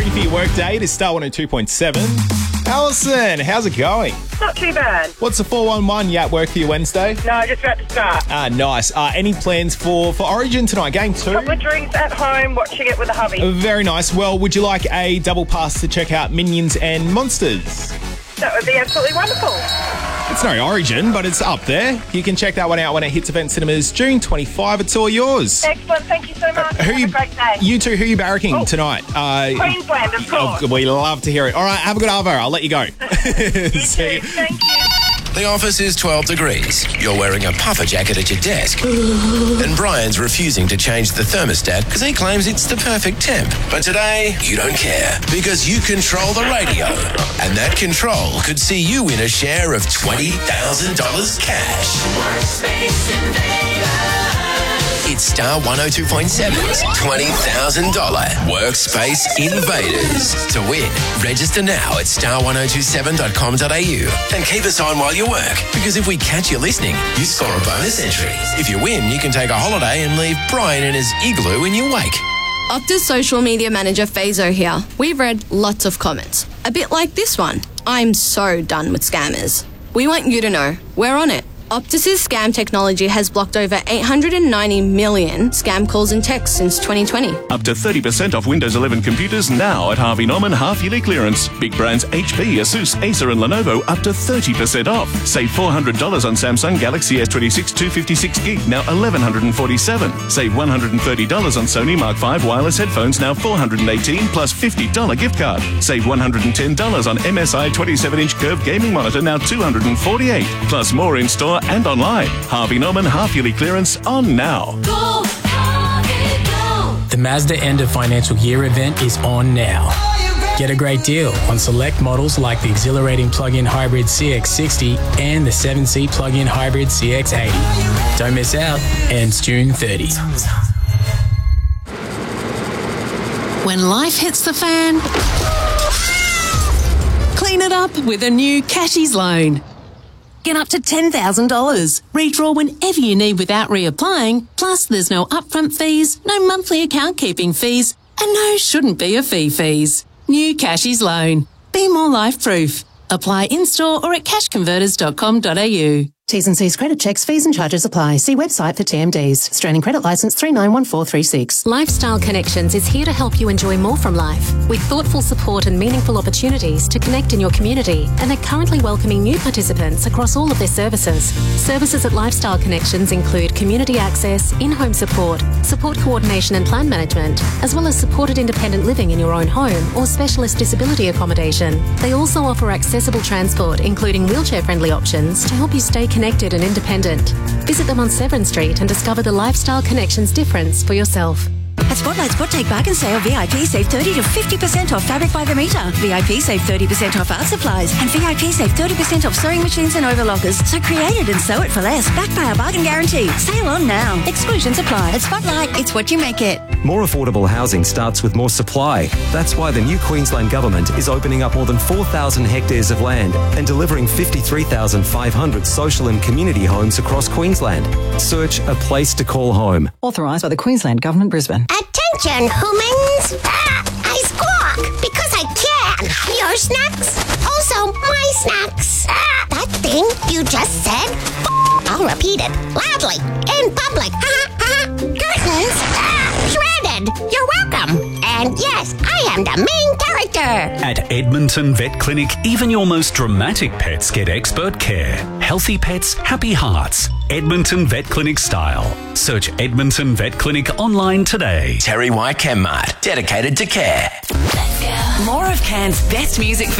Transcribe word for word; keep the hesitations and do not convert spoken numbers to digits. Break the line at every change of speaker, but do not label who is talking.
Ready for your work day to Star one oh two point seven. Alison, how's it going?
Not too bad.
What's the four one one? You at work for your Wednesday?
No, just about to start.
Ah, nice. Uh, any plans for, for Origin tonight? Game two?
Couple of drinks at home, watching it with a hubby.
Uh, very nice. Well, would you like a double pass to check out Minions and Monsters?
That would be absolutely wonderful.
It's no Origin, but it's up there. You can check that one out when it hits Event Cinemas June twenty-fifth. It's all yours.
Excellent. Thank you so much.
Uh, who
Have
you,
a great day.
You two, who are you barracking
Oh.
tonight? Uh,
Queensland, of course.
oh, we love to hear it. All right, have a good arvo. I'll let you go.
You
See
too. Thank you.
The office is twelve degrees. You're wearing a puffer jacket at your desk. And Brian's refusing to change the thermostat because he claims it's the perfect temp. But today, you don't care because you control the radio. And that control could see you win a share of twenty thousand dollars cash. It's Star one oh two point seven's twenty thousand dollars Workspace Invaders. To win, register now at star one oh two seven dot com dot a u and keep us on while you work, because if we catch you listening, you score a bonus entry. If you win, you can take a holiday and leave Brian in his igloo in your wake.
Optus social media manager Fazo here. We've read lots of comments, a bit like this one. I'm so done with scammers. We want you to know we're on it. Optus's scam technology has blocked over eight hundred ninety million scam calls and texts since twenty twenty.
Up to thirty percent off Windows eleven computers now at Harvey Norman half-yearly clearance. Big brands H P, Asus, Acer and Lenovo up to thirty percent off. Save four hundred dollars on Samsung Galaxy S twenty-six two fifty-six gig, now eleven forty-seven. Save one hundred thirty dollars on Sony Mark five wireless headphones, now four hundred eighteen plus fifty dollars gift card. Save one hundred ten dollars on M S I twenty-seven inch curved gaming monitor, now two hundred forty-eight dollars. Plus more in store and online. Harvey Norman half-yearly clearance on now.
Go, Harvey, go. The Mazda end of financial year event is on now. Get a great deal on select models like the exhilarating plug-in hybrid C X sixty and the seven-seat plug-in hybrid C X eighty. Don't miss out. Ends June thirtieth.
When life hits the fan, clean it up with a new Cashies loan. Get up to ten thousand dollars. Redraw whenever you need without reapplying. Plus, there's no upfront fees, no monthly account keeping fees, and no shouldn't be a fee fees. New Cashies loan. Be more life-proof. Apply in-store or at cash converters dot com dot a u.
T's and C's credit checks, fees and charges apply. See website for T M Ds. Australian Credit Licence three nine one four three six.
Lifestyle Connections is here to help you enjoy more from life with thoughtful support and meaningful opportunities to connect in your community, and they're currently welcoming new participants across all of their services. Services at Lifestyle Connections include community access, in-home support, support coordination and plan management, as well as supported independent living in your own home or specialist disability accommodation. They also offer accessible transport, including wheelchair-friendly options to help you stay connected connected and independent. Visit them on Severn Street and discover the Lifestyle Connections difference for yourself.
At Spotlight Spot Take Bargain Sale, V I P save thirty to fifty percent off fabric by the metre. V I P save thirty percent off art supplies. And V I P save thirty percent off sewing machines and overlockers. So create it and sew it for less. Backed by our bargain guarantee. Sale on now. Exclusions apply. At Spotlight, it's what you make it.
More affordable housing starts with more supply. That's why the new Queensland Government is opening up more than four thousand hectares of land and delivering fifty-three thousand five hundred social and community homes across Queensland. Search A Place to Call Home.
Authorised by the Queensland Government, Brisbane.
Attention, humans! Ah, I squawk because I can. Your snacks, also my snacks. Ah, that thing you just said, f- I'll repeat it loudly in public. Ha ha! Curtains, ah, shredded. You're welcome. And yes, I am the main character.
At Edmonton Vet Clinic, even your most dramatic pets get expert care. Healthy pets, happy hearts. Edmonton Vet Clinic style. Search Edmonton Vet Clinic online today.
Terry White Chem Mart, dedicated to care.
More of Cairns' best music for